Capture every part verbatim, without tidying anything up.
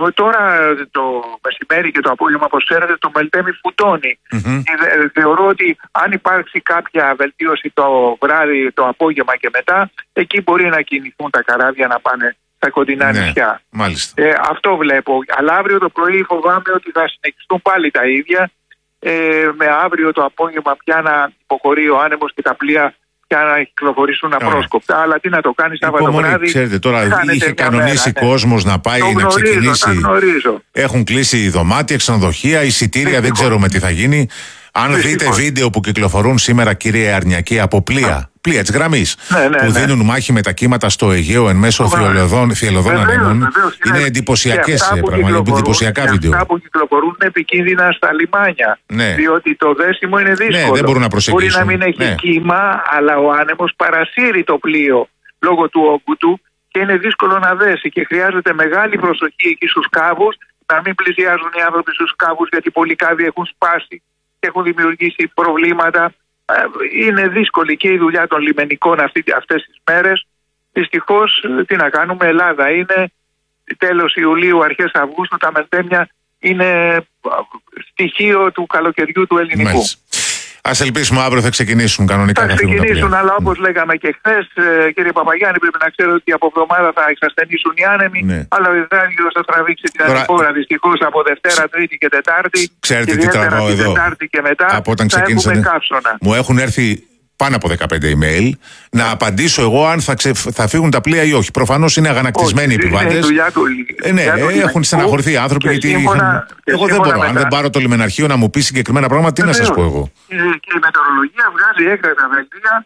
τώρα το μεσημέρι και το απόγευμα, όπως ξέρετε, το Μελτέμι φουντώνει. Mm-hmm. Και θεωρώ ότι αν υπάρξει κάποια βελτίωση το βράδυ, το απόγευμα και μετά, εκεί μπορεί να κινηθούν τα καράβια να πάνε στα κοντινά ναι, νησιά. Μάλιστα. Ε, αυτό βλέπω. Αλλά αύριο το πρωί φοβάμαι ότι θα συνεχιστούν πάλι τα ίδια. Ε, με αύριο το απόγευμα πια να υποχωρεί ο άνεμος και τα πλοία πια να κυκλοφορήσουν απρόσκοπτα. Αλλά τι να το κάνει Σάββατο βράδυ. Ξέρετε, τώρα είχε κανονίσει μέρα, κόσμος ναι. να πάει το να γνωρίζω, ξεκινήσει. Έχουν κλείσει δωμάτια, ξενοδοχεία, εισιτήρια, δεν ξέρουμε τι θα γίνει. Αν Δυστυχώς. δείτε βίντεο που κυκλοφορούν σήμερα, κύριε Αρνιακή, από πλοία, πλοία της γραμμής, ναι, ναι, που ναι. δίνουν μάχη με τα κύματα στο Αιγαίο εν μέσω θυελλωδών ανέμων, είναι εντυπωσιακές, πραγματικά εντυπωσιακά βίντεο. Αυτά που κυκλοφορούν είναι επικίνδυνα στα λιμάνια. Ναι. Διότι το δέσιμο είναι δύσκολο. Ναι, δεν μπορούν να προσεγγίσουν. Μπορεί να μην έχει ναι. κύμα, αλλά ο άνεμος παρασύρει το πλοίο λόγω του όγκου του και είναι δύσκολο να δέσει. Και χρειάζεται μεγάλη προσοχή εκεί στους κάβους, να μην πλησιάζουν οι άνθρωποι στους κάβους, γιατί πολλοί κάβοι έχουν σπάσει και έχουν δημιουργήσει προβλήματα. Είναι δύσκολη και η δουλειά των λιμενικών αυτές τις μέρες. Δυστυχώς, τι να κάνουμε, Ελλάδα είναι τέλος Ιουλίου, αρχές Αυγούστου, τα μελτέμια είναι στοιχείο του καλοκαιριού του ελληνικού. Μάλιστα. Ας ελπίσουμε αύριο θα ξεκινήσουν κανονικά. Θα ξεκινήσουν, αλλά όπως mm. λέγαμε και χθες, κύριε Παπαγιάννη, πρέπει να ξέρετε ότι από εβδομάδα θα εξασθενήσουν οι άνεμοι. Ναι. Αλλά ο Ιδράγιος θα τραβήξει την Τώρα... ανηφόρα δυστυχώς από Δευτέρα, Τρίτη και Τετάρτη. Ξέρετε τι τραβάω εδώ. Τετάρτη και μετά από όταν θα έχουμε καύσωνα. Μου έχουν έρθει πάνω από δεκαπέντε email να απαντήσω εγώ αν θα, ξε... θα φύγουν τα πλοία ή όχι. Προφανώς είναι αγανακτισμένοι οι επιβάτες. Ε, ναι, έχουν στεναχωρηθεί οι άνθρωποι γιατί. Σύμφωνα, εγώ δεν μπορώ. Αν δεν πάρω το λιμεναρχείο να μου πει συγκεκριμένα πράγματα, τι να σας πω εγώ. Και η μετεωρολογία βγάζει έκτακτα δελτία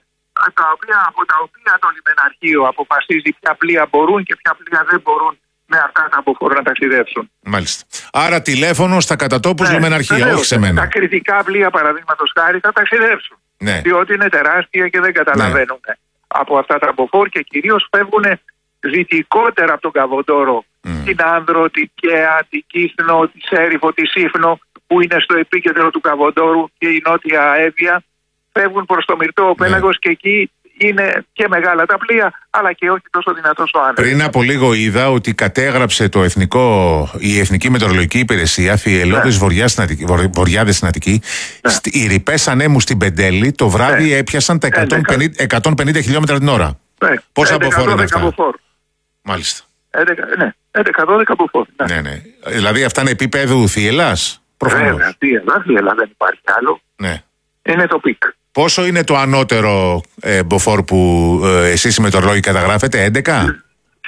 από τα οποία το λιμεναρχείο αποφασίζει ποια πλοία μπορούν και ποια πλοία δεν μπορούν με αυτά τα αποφορά να ταξιδέψουν. Μάλιστα. Άρα τηλέφωνο στα κατατόπους ναι, λιμεναρχεία, όχι σε μένα. Τα κριτικά πλοία, παραδείγματος χάρη, θα ταξιδέψουν. Ναι. Διότι είναι τεράστια και δεν καταλαβαίνουν ναι. από αυτά τα μποφόρ και κυρίως φεύγουν δυτικότερα από τον Καβοντόρο, mm. την Άνδρο, την Καία, την Κύθνο, τη Σέριφο, τη Σύφνο, που είναι στο επίκεντρο του Καβοντόρου, και η Νότια Εύβοια. Φεύγουν προς το Μυρτό Πέλαγος ναι. και εκεί είναι και μεγάλα τα πλοία, αλλά και όχι τόσο δυνατός ο άνεμος. Πριν από λίγο είδα ότι κατέγραψε το εθνικό, η Εθνική Μετεωρολογική Υπηρεσία θυελλώδες ναι. βορειάδες στην Αττική. Ναι. Οι ρηπές ανέμου στην Πεντέλη το βράδυ ναι. έπιασαν τα εκατόν πενήντα χιλιόμετρα την ώρα. Ναι. Πόσα αποφόρ είναι αυτά? Αποφόρ. Μάλιστα. έντεκα, ναι, έντεκα δώδεκα αποφόρ. Ναι. Ναι, ναι. Δηλαδή αυτά είναι επίπεδου θύελλας. Προφανώς. Ναι, θύελλα, θύελλα, δεν υπάρχει άλλο. Ναι. Είναι το πικ. Πόσο είναι το ανώτερο ε, μποφόρ που ε, εσείς οι μετεωρολόγοι καταγράφετε, έντεκα?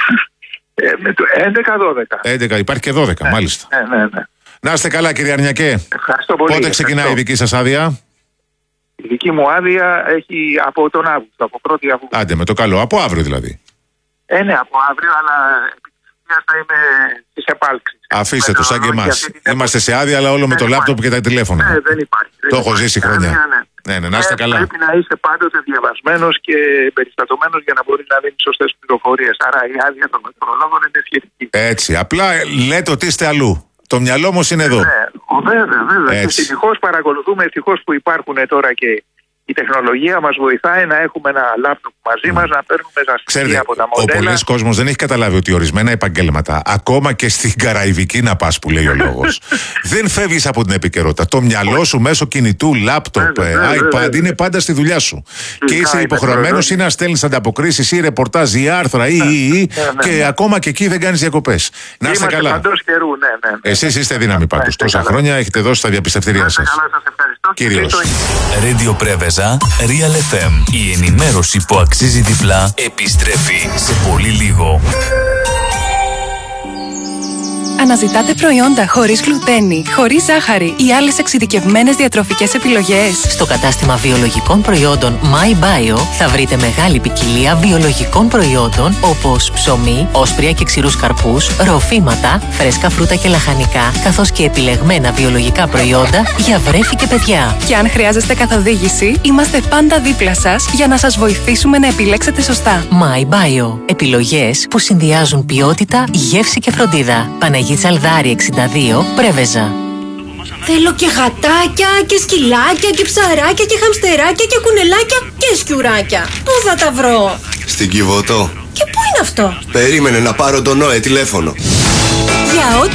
Ε, με το έντεκα δώδεκα. έντεκα, υπάρχει και δώδεκα, ναι, μάλιστα. Ναι, ναι, ναι. Να είστε καλά, κύριε Αρνιακέ. Ευχαριστώ πολύ. Πότε ξεκινάει ευχαριστώ. η δική σας άδεια? Η δική μου άδεια έχει από τον Αύγουστο, από πρώτη Αυγούστου. Άντε, με το καλό. Από αύριο δηλαδή. Ε, ναι, από αύριο, αλλά θα είμαι στις επάλξεις. Αφήστε το σαν και εμάς. Είμαστε σε άδεια, αλλά όλο με το λάπτοπ και τα τηλέφωνα. Ναι, δεν υπάρχει. Το έχω ζήσει χρόνια. Ναι, ναι. Ναι, ναι, να είστε ε, καλά. Πρέπει να είστε πάντοτε διαβασμένος και περιστατωμένος για να μπορεί να δίνει σωστές πληροφορίες. Άρα η άδεια των μετεωρολόγων είναι σχετική. Έτσι. Απλά λέτε ότι είστε αλλού. Το μυαλό όμως είναι εδώ. Ναι, βέβαια, βέβαια. Και ευτυχώς παρακολουθούμε, ευτυχώς που υπάρχουν τώρα και η τεχνολογία μας βοηθάει να έχουμε ένα λάπτοπ μαζί μας, να παίρνουμε τα στοιχεία από τα μοντέλα. Ο πολλής κόσμος δεν έχει καταλάβει ότι ορισμένα επαγγέλματα, ακόμα και στην Καραϊβική να πας που λέει ο λόγος, δεν φεύγεις από την επικαιρότητα. Το μυαλό σου μέσω κινητού, λάπτοπ, iPad είναι πάντα στη δουλειά σου. Και είσαι υποχρεωμένος ή να στέλνεις ανταποκρίσεις ή ρεπορτάζ ή άρθρα ή, ή, ή και ακόμα και εκεί δεν κάνεις διακοπές. Να είστε καλά. Εσείς είστε δύναμη πάντως. Τόσα χρόνια έχετε δώσει τα διαπιστευτήριά σας. Κύριος. Radio Preveza, Real εφ εμ. Η ενημέρωση που αξίζει διπλά επιστρέφει σε πολύ λίγο. Αναζητάτε προϊόντα χωρίς γλουτένη, χωρίς ζάχαρη ή άλλες εξειδικευμένες διατροφικές επιλογές? Στο κατάστημα βιολογικών προϊόντων MyBio θα βρείτε μεγάλη ποικιλία βιολογικών προϊόντων όπως ψωμί, όσπρια και ξηρούς καρπούς, ροφήματα, φρέσκα φρούτα και λαχανικά, καθώς και επιλεγμένα βιολογικά προϊόντα για βρέφη και παιδιά. Και αν χρειάζεστε καθοδήγηση, είμαστε πάντα δίπλα σας για να σας βοηθήσουμε να επιλέξετε σωστά. MyBio. Επιλογές που συνδυάζουν ποιότητα, γεύση και φροντίδα. Τσαλδάρη εξήντα δύο, Πρέβεζα. Θέλω και γατάκια και σκυλάκια και ψαράκια και χαμστεράκια και κουνελάκια και σκιουράκια. Πού θα τα βρω? Στην Κιβωτό. Και πού είναι αυτό? Περίμενε να πάρω τον Νόε τηλέφωνο. Για ό,τι